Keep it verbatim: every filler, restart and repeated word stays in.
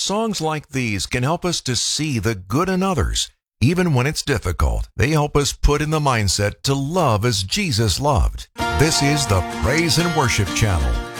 Songs like these can help us to see the good in others. Even when it's difficult, they help us put in the mindset to love as Jesus loved. This is the Praise and Worship Channel.